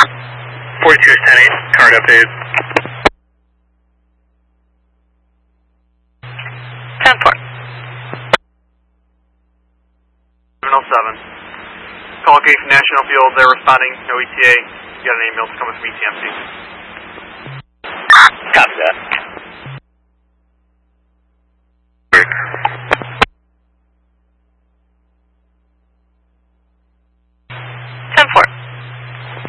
42 is 10-8, card updated. 10-4. 707. Call Gate National Field, they're responding, no ETA. You got an ambulance coming from ETMC. Copy that.